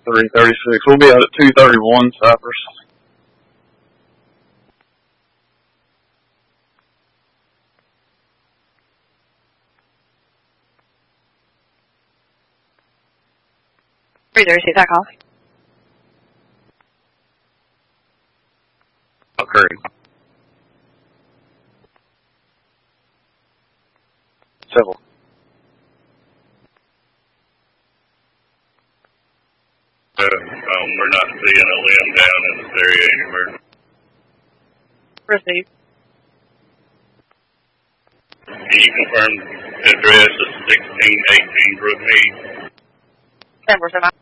3:36. We'll be out at 2:31 Cypress. .call. Okay. Civil. We're not seeing a limb down in this area anywhere. Received. Can you confirm the address is 1618 Brookmead? 10%.